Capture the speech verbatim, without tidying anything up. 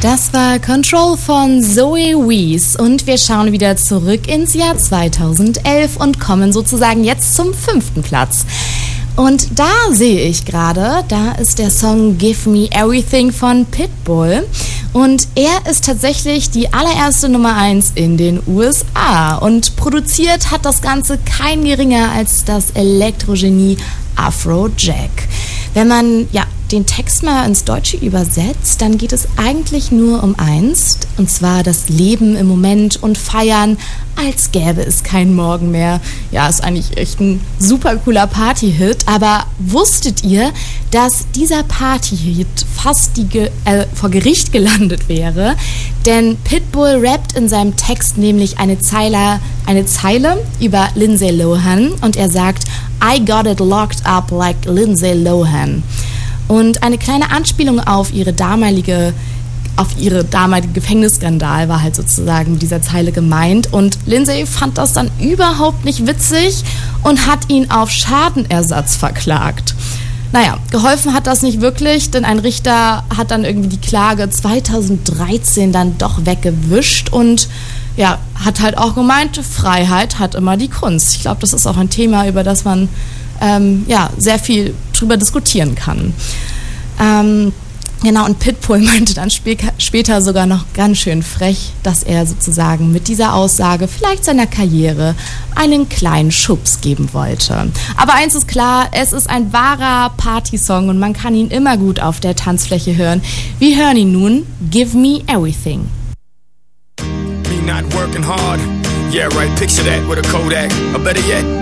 Das war Control von Zoe Wees und wir schauen wieder zurück ins Jahr zweitausendelf und kommen sozusagen jetzt zum fünften Platz. Und da sehe ich gerade, da ist der Song Give Me Everything von Pitbull und er ist tatsächlich die allererste Nummer eins in den U S A und produziert hat das Ganze kein geringer als das Elektrogenie Afrojack. Wenn man ja den Text mal ins Deutsche übersetzt, dann geht es eigentlich nur um eins, und zwar das Leben im Moment und feiern, als gäbe es keinen Morgen mehr. Ja, ist eigentlich echt ein super cooler Party-Hit, aber wusstet ihr, dass dieser Party-Hit fast die Ge- äh, vor Gericht gelandet wäre? Denn Pitbull rappt in seinem Text nämlich eine Zeile, eine Zeile über Lindsay Lohan und er sagt, I got it locked up like Lindsay Lohan. Und eine kleine Anspielung auf ihre damalige, auf ihre damalige Gefängnisskandal war halt sozusagen mit dieser Zeile gemeint. Und Lindsay fand das dann überhaupt nicht witzig und hat ihn auf Schadenersatz verklagt. Naja, geholfen hat das nicht wirklich, denn ein Richter hat dann irgendwie die Klage zweitausenddreizehn dann doch weggewischt und ja, hat halt auch gemeint, Freiheit hat immer die Kunst. Ich glaube, das ist auch ein Thema, über das man ähm, ja, sehr viel drüber diskutieren kann. Ähm, genau, und Pitbull meinte dann spä- später sogar noch ganz schön frech, dass er sozusagen mit dieser Aussage vielleicht seiner Karriere einen kleinen Schubs geben wollte. Aber eins ist klar, es ist ein wahrer Partysong und man kann ihn immer gut auf der Tanzfläche hören. Wir hören ihn nun, Give Me Everything. Me not working hard, yeah right, picture that with a Kodak, or better yet,